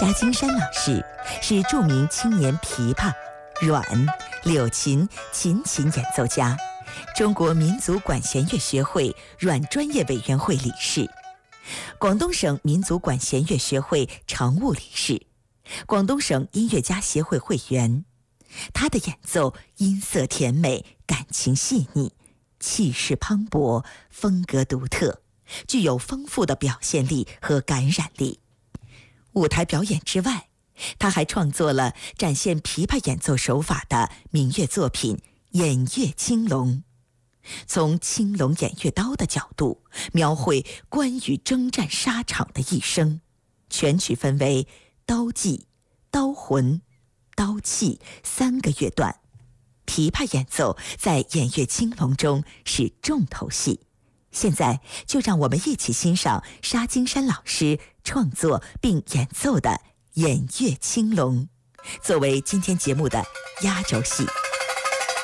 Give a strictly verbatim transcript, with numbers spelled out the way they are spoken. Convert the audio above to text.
沙金山老师是著名青年琵琶、阮、柳琴、琴琴演奏家，中国民族管弦乐学会阮专业委员会理事，广东省民族管弦乐学会常务理事，广东省音乐家协会会员。他的演奏音色甜美，感情细腻，气势磅礴，风格独特，具有丰富的表现力和感染力。舞台表演之外，他还创作了展现琵琶演奏手法的民乐作品《演乐青龙》，从青龙偃月刀的角度描绘关羽征战沙场的一生，全曲分为刀技、刀魂、刀气三个乐段。琵琶演奏在《演乐青龙》中是重头戏。现在就让我们一起欣赏沙金山老师创作并演奏的《演乐青龙》，作为今天节目的压轴戏。